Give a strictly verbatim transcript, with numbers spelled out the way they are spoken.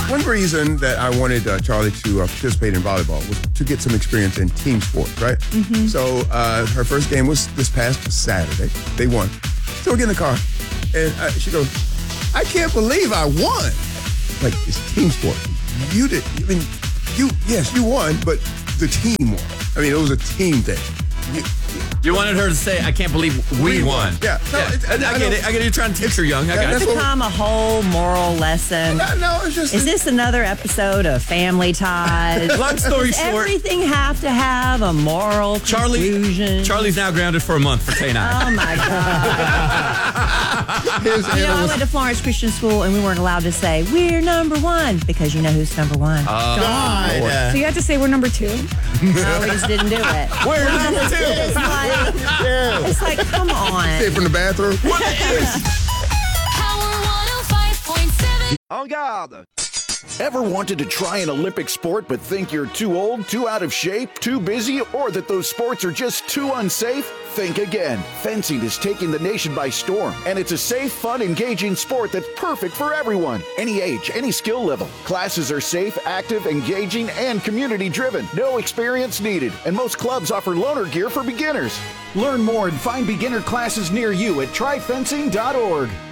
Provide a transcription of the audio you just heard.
One reason that I wanted uh, Charlie to uh, participate in volleyball was to get some experience in team sports, right? Mm-hmm. So uh, her first game was this past Saturday. They won. So we get in the car, and uh, she goes, I can't believe I won. Like, it's team sport. You did, I mean, you, yes, you won, but the team won. I mean, it was a team thing. You, you wanted her to say, I can't believe we, we won. won. Yeah. No, yeah. It, I, I, I get it. I get it. You're trying to teach her young. I got it's it. become a whole moral lesson. No, no, it's just. Is this another episode of Family Ties? Long story Does short. everything have to have a moral Charlie, conclusion? Charlie's now grounded for a month for K nine. Oh, my God. You know, I went to Florence Christian School, and we weren't allowed to say, we're number one, because you know who's number one. Uh, God. So you have to say we're number two? No, we just didn't do it. We're number two. It's like, it's like, come on. Say from the bathroom. What is? Power one oh five point seven. En garde! Ever wanted to try an Olympic sport but think you're too old, too out of shape, too busy, or that those sports are just too unsafe? Think again. Fencing is taking the nation by storm, and it's a safe, fun, engaging sport that's perfect for everyone. Any age, any skill level. Classes are safe, active, engaging, and community-driven. No experience needed, and most clubs offer loaner gear for beginners. Learn more and find beginner classes near you at try fencing dot org.